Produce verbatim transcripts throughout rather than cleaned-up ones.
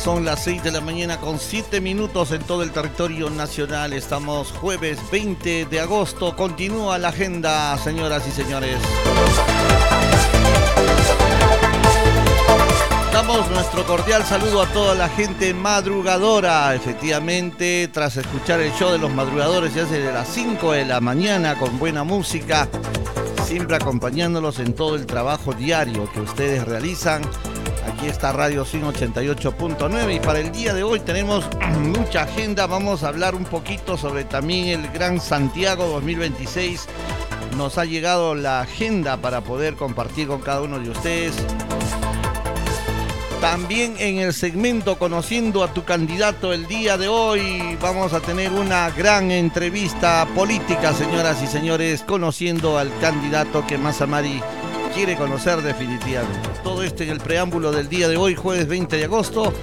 Son las seis de la mañana con siete minutos en todo el territorio nacional. Estamos jueves veinte de agosto. Continúa la agenda, señoras y señores. Damos nuestro cordial saludo a toda la gente madrugadora. Efectivamente, tras escuchar el show de los madrugadores ya desde las cinco de la mañana con buena música, siempre acompañándolos en todo el trabajo diario que ustedes realizan. Aquí está Radio Swing ochenta y ocho punto nueve y para el día de hoy tenemos mucha agenda. Vamos a hablar un poquito sobre también el Gran Santiago dos mil veintiséis. Nos ha llegado la agenda para poder compartir con cada uno de ustedes. También en el segmento Conociendo a tu candidato el día de hoy vamos a tener una gran entrevista política, señoras y señores, conociendo al candidato que Masa Mari quiere conocer definitivamente. Todo esto en el preámbulo del día de hoy, jueves veinte de agosto.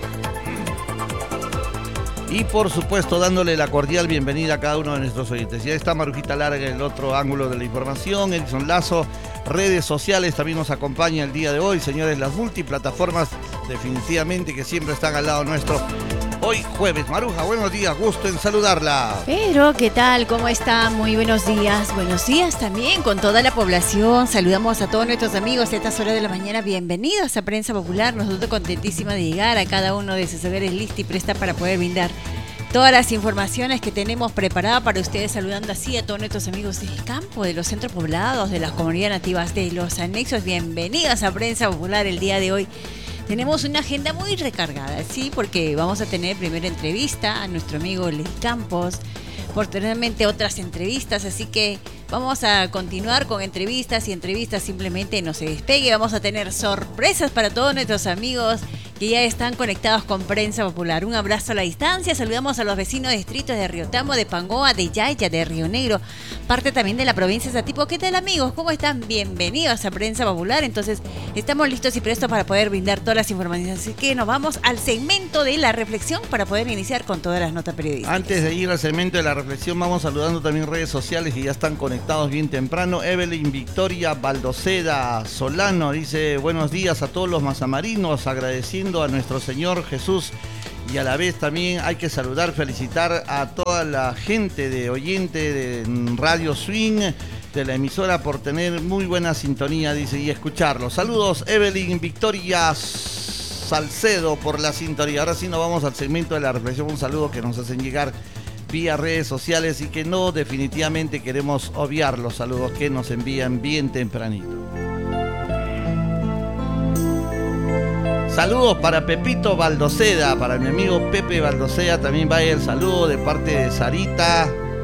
Y por supuesto dándole la cordial bienvenida a cada uno de nuestros oyentes. Ya está Marujita Lara en el otro ángulo de la información, Edison Lazo, redes sociales también nos acompaña el día de hoy. Señores, las multiplataformas definitivamente que siempre están al lado nuestro. Hoy jueves. Maruja, buenos días, gusto en saludarla. Pero, ¿qué tal? ¿Cómo está? Muy buenos días. Buenos días también con toda la población. Saludamos a todos nuestros amigos a estas horas de la mañana. Bienvenidos a Prensa Popular. Nosotros contentísimos de llegar a cada uno de sus hogares lista y presta para poder brindar todas las informaciones que tenemos preparadas para ustedes, saludando así a todos nuestros amigos del campo, de los centros poblados, de las comunidades nativas, de los anexos. Bienvenidos a Prensa Popular el día de hoy. Tenemos una agenda muy recargada, ¿sí? Porque vamos a tener primera entrevista a nuestro amigo Les Campos, posteriormente otras entrevistas, así que vamos a continuar con entrevistas y entrevistas, simplemente no se despegue. Vamos a tener sorpresas para todos nuestros amigos que ya están conectados con Prensa Popular. Un abrazo a la distancia, saludamos a los vecinos de distritos de Riotamo, de Pangoa, de Yaya, de Río Negro, parte también de la provincia de Satipo. ¿Qué tal, amigos? ¿Cómo están? Bienvenidos a Prensa Popular. Entonces, estamos listos y prestos para poder brindar todas las informaciones. Así que nos vamos al segmento de la reflexión para poder iniciar con todas las notas periodísticas. Antes de ir al segmento de la reflexión, vamos saludando también redes sociales que ya están conectados bien temprano. Evelyn Victoria Baldoceda Solano dice: buenos días a todos los mazamarinos, agradeciendo a nuestro Señor Jesús, y a la vez también hay que saludar, felicitar a toda la gente de oyente de Radio Swing, de la emisora, por tener muy buena sintonía, dice, y escucharlo. Saludos, Evelyn Victoria Salcedo, por la sintonía. Ahora sí nos vamos al segmento de la reflexión. Un saludo que nos hacen llegar vía redes sociales y que no definitivamente queremos obviar los saludos que nos envían bien tempranito. Saludos para Pepito Baldoceda, para mi amigo Pepe Baldoceda, también vaya el saludo de parte de Sarita.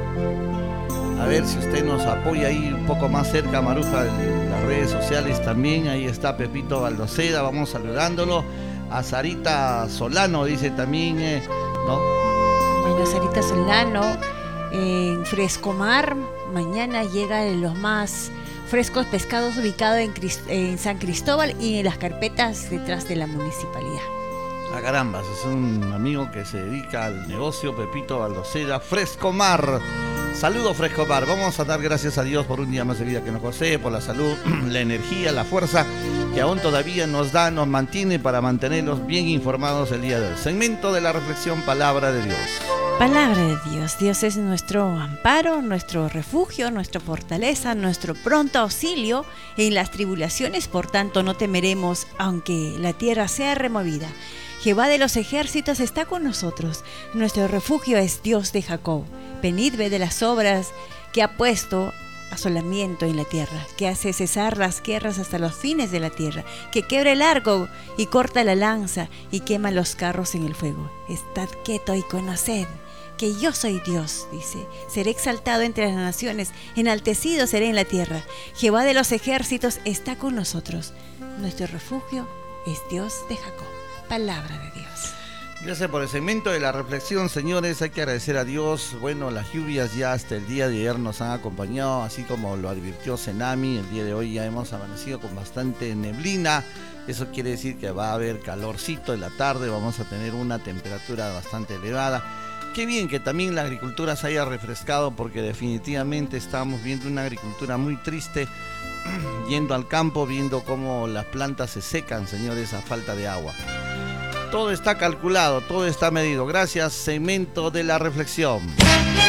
A ver si usted nos apoya ahí un poco más cerca, Maruja, en las redes sociales también. Ahí está Pepito Baldoceda, vamos saludándolo. A Sarita Solano, dice también, eh, ¿no? Bueno, Sarita Solano, en Frescomar, mañana llega de los más frescos pescados, ubicado en, Crist- en San Cristóbal y en las carpetas detrás de la municipalidad. A carambas, es un amigo que se dedica al negocio, Pepito Baldoceda, Frescomar. Saludos, Frescomar. Vamos a dar gracias a Dios por un día más de vida que nos posee, por la salud, la energía, la fuerza que aún todavía nos da, nos mantiene para mantenernos bien informados el día de hoy. Segmento de la reflexión, Palabra de Dios. Palabra de Dios. Dios es nuestro amparo, nuestro refugio, nuestra fortaleza, nuestro pronto auxilio en las tribulaciones. Por tanto, no temeremos, aunque la tierra sea removida. Jehová de los ejércitos está con nosotros. Nuestro refugio es Dios de Jacob. Venid, ved de las obras que ha puesto asolamiento en la tierra, que hace cesar las guerras hasta los fines de la tierra, que quiebra el arco y corta la lanza y quema los carros en el fuego. Estad quieto y conoced que yo soy Dios, dice. Seré exaltado entre las naciones, enaltecido seré en la tierra. Jehová de los ejércitos está con nosotros. Nuestro refugio es Dios de Jacob. Palabra de Dios. Gracias por el segmento de la reflexión, señores. Hay que agradecer a Dios. Bueno, las lluvias ya hasta el día de ayer nos han acompañado, así como lo advirtió Senami. El día de hoy ya hemos amanecido con bastante neblina. Eso quiere decir que va a haber calorcito en la tarde, vamos a tener una temperatura bastante elevada. Qué bien que también la agricultura se haya refrescado, porque definitivamente estamos viendo una agricultura muy triste, yendo al campo, viendo cómo las plantas se secan, señores, a falta de agua. todo está calculado, todo está medido. Gracias, segmento de la reflexión.